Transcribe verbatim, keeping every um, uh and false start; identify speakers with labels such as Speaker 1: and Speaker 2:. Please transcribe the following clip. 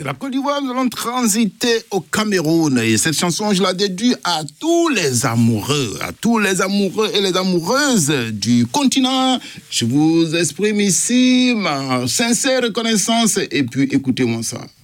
Speaker 1: De la Côte d'Ivoire, nous allons transiter au Cameroun. Et cette chanson, je la dédie à tous les amoureux, à tous les amoureux et les amoureuses du continent. Je vous exprime ici ma sincère reconnaissance et puis écoutez-moi ça.